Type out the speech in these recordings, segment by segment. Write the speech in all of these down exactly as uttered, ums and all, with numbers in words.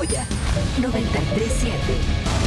Joya noventa y tres punto siete.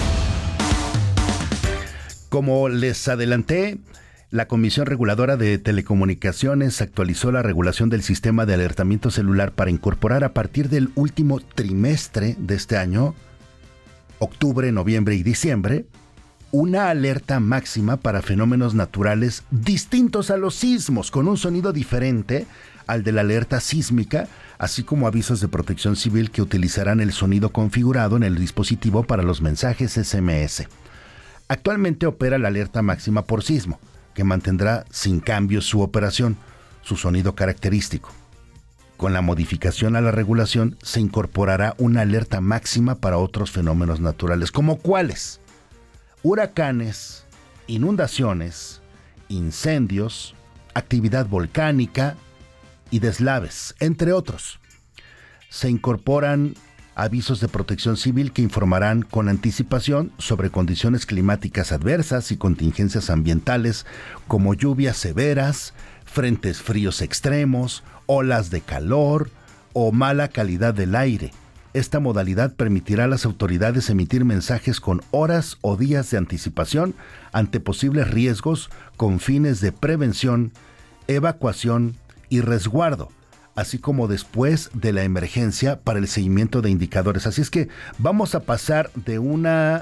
Como les adelanté, la Comisión Reguladora de Telecomunicaciones actualizó la regulación del sistema de alertamiento celular para incorporar a partir del último trimestre de este año, octubre, noviembre y diciembre, una alerta máxima para fenómenos naturales distintos a los sismos, con un sonido diferente al de la alerta sísmica, así como avisos de protección civil que utilizarán el sonido configurado en el dispositivo para los mensajes ese eme ese. Actualmente opera la alerta máxima por sismo, que mantendrá sin cambios su operación, su sonido característico. Con la modificación a la regulación se incorporará una alerta máxima para otros fenómenos naturales, como cuáles: huracanes, inundaciones, incendios, actividad volcánica y deslaves, entre otros. Se incorporan avisos de protección civil que informarán con anticipación sobre condiciones climáticas adversas y contingencias ambientales como lluvias severas, frentes fríos extremos, olas de calor o mala calidad del aire. Esta modalidad permitirá a las autoridades emitir mensajes con horas o días de anticipación ante posibles riesgos con fines de prevención, evacuación y resguardo, así como después de la emergencia para el seguimiento de indicadores. Así es que vamos a pasar de una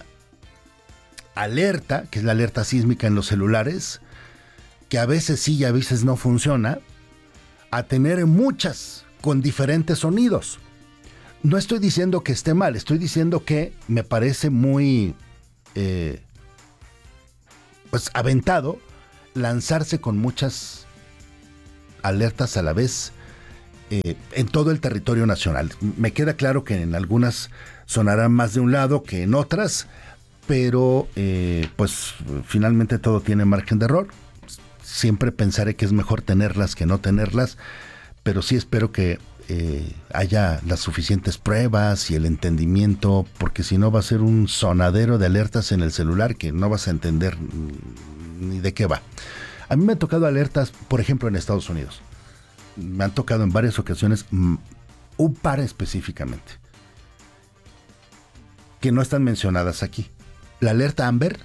alerta, que es la alerta sísmica en los celulares, que a veces sí y a veces no funciona, a tener muchas con diferentes sonidos. No estoy diciendo que esté mal, estoy diciendo que me parece muy eh, pues aventado lanzarse con muchas alertas a la vez eh, en todo el territorio nacional. Me queda claro que en algunas sonarán más de un lado que en otras, pero eh, pues finalmente todo tiene margen de error. Siempre pensaré que es mejor tenerlas que no tenerlas, pero sí espero que eh, haya las suficientes pruebas y el entendimiento, porque si no va a ser un sonadero de alertas en el celular que no vas a entender ni de qué va. A mí me han tocado alertas, por ejemplo, en Estados Unidos. Me han tocado en varias ocasiones, un par específicamente, que no están mencionadas aquí. La alerta Amber: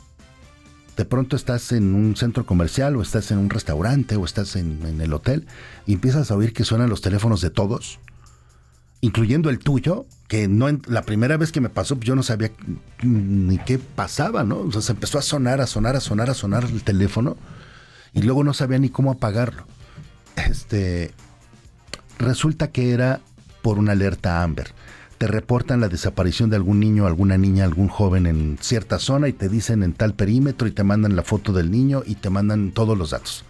de pronto estás en un centro comercial o estás en un restaurante o estás en, en el hotel y empiezas a oír que suenan los teléfonos de todos, incluyendo el tuyo, que no, la primera vez que me pasó yo no sabía ni qué pasaba, ¿no? O sea, se empezó a sonar, a sonar, a sonar, a sonar el teléfono y luego no sabía ni cómo apagarlo. Este, resulta que era por una alerta Amber. Te reportan la desaparición de algún niño, alguna niña, algún joven en cierta zona y te dicen en tal perímetro y te mandan la foto del niño y te mandan todos los datos.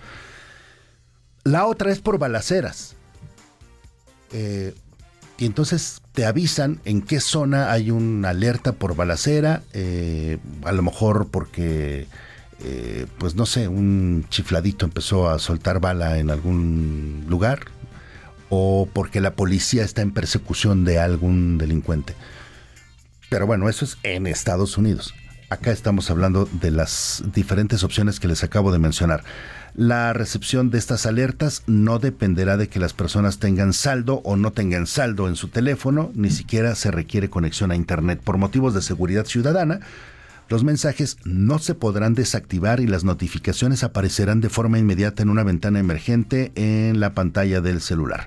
La otra es por balaceras. Eh, y entonces te avisan en qué zona hay una alerta por balacera, eh, a lo mejor porque, eh, pues no sé, un chifladito empezó a soltar bala en algún lugar, o porque la policía está en persecución de algún delincuente. Pero bueno, eso es en Estados Unidos. Acá estamos hablando de las diferentes opciones que les acabo de mencionar. La recepción de estas alertas no dependerá de que las personas tengan saldo o no tengan saldo en su teléfono, ni siquiera se requiere conexión a internet. Por motivos de seguridad ciudadana, los mensajes no se podrán desactivar y las notificaciones aparecerán de forma inmediata en una ventana emergente en la pantalla del celular.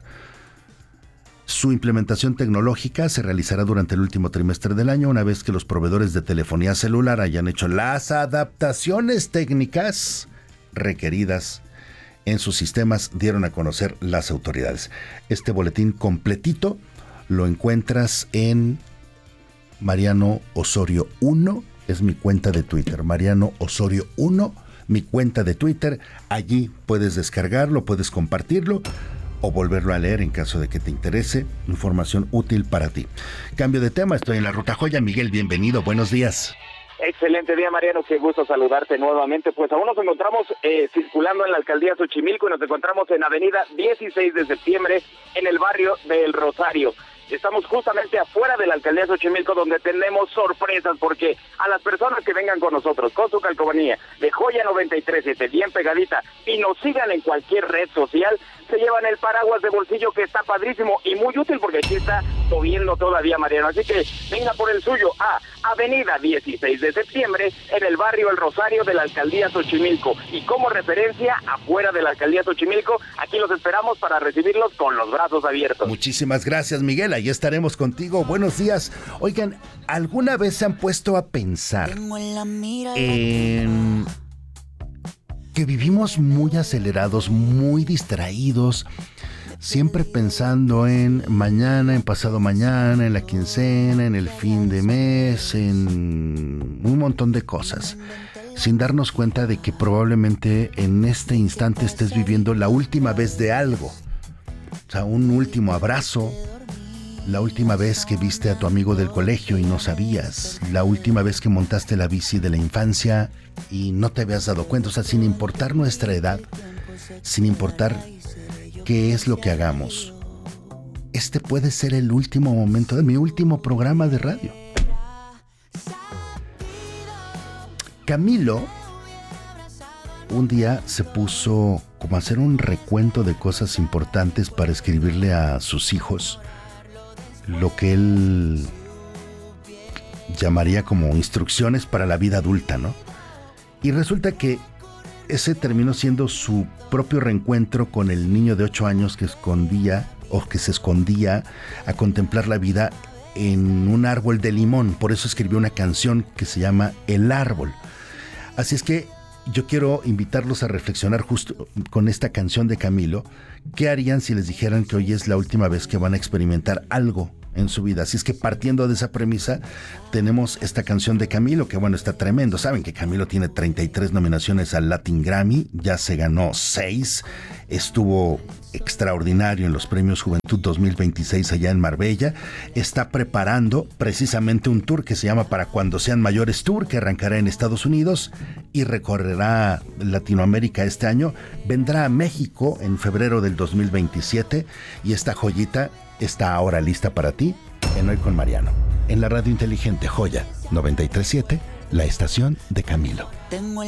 Su implementación tecnológica se realizará durante el último trimestre del año, una vez que los proveedores de telefonía celular hayan hecho las adaptaciones técnicas requeridas en sus sistemas, dieron a conocer las autoridades. Este boletín completito lo encuentras en Mariano Osorio uno, es mi cuenta de Twitter, Mariano Osorio uno, mi cuenta de Twitter. Allí puedes descargarlo, puedes compartirlo o volverlo a leer en caso de que te interese. Información útil para ti. Cambio de tema, estoy en la Ruta Joya. Miguel, bienvenido, buenos días. Excelente día, Mariano, qué gusto saludarte nuevamente. Pues aún nos encontramos eh, circulando en la alcaldía Xochimilco y nos encontramos en avenida dieciséis de septiembre, en el barrio del Rosario. Estamos justamente afuera de la alcaldía Xochimilco, donde tenemos sorpresas, porque a las personas que vengan con nosotros, con su calcomanía de Joya noventa y tres punto siete, bien pegadita, y nos sigan en cualquier red social, se llevan el paraguas de bolsillo, que está padrísimo y muy útil, porque aquí está lloviendo todavía, Mariano. Así que venga por el suyo a Avenida dieciséis de septiembre, en el barrio El Rosario de la Alcaldía Xochimilco. Y como referencia, afuera de la Alcaldía Xochimilco, aquí los esperamos para recibirlos con los brazos abiertos. Muchísimas gracias, Miguel. Ahí estaremos contigo. Buenos días. Oigan, ¿alguna vez se han puesto a pensar en que vivimos muy acelerados, muy distraídos, siempre pensando en mañana, en pasado mañana, en la quincena, en el fin de mes, en un montón de cosas, sin darnos cuenta de que probablemente en este instante estés viviendo la última vez de algo? O sea, un último abrazo, la última vez que viste a tu amigo del colegio y no sabías, la última vez que montaste la bici de la infancia y no te habías dado cuenta. O sea, sin importar nuestra edad, sin importar qué es lo que hagamos, este puede ser el último momento de mi último programa de radio. Camilo un día se puso como a hacer un recuento de cosas importantes para escribirle a sus hijos, lo que él llamaría como instrucciones para la vida adulta, ¿no? Y resulta que ese terminó siendo su propio reencuentro con el niño de ocho años que escondía o que se escondía a contemplar la vida en un árbol de limón. Por eso escribió una canción que se llama El Árbol. Así es que yo quiero invitarlos a reflexionar justo con esta canción de Camilo. ¿Qué harían si les dijeran que hoy es la última vez que van a experimentar algo en su vida? Así es que, partiendo de esa premisa, tenemos esta canción de Camilo, que bueno, está tremendo. Saben que Camilo tiene treinta y tres nominaciones al Latin Grammy, ya se ganó seis, estuvo extraordinario en los Premios Juventud dos mil veintiséis allá en Marbella, está preparando precisamente un tour que se llama Para Cuando Sean Mayores Tour, que arrancará en Estados Unidos y recorrerá Latinoamérica este año, vendrá a México en febrero del dos mil veintisiete, y esta joyita está ahora lista para ti en Hoy con Mariano, en la radio inteligente Joya noventa y tres punto siete, la estación de Camilo.